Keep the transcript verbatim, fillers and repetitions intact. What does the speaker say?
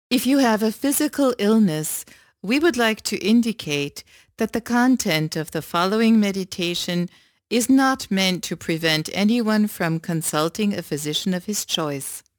If you have a physical illness, we would like to indicate that the content of the following meditation is not meant to prevent anyone from consulting a physician of his choice.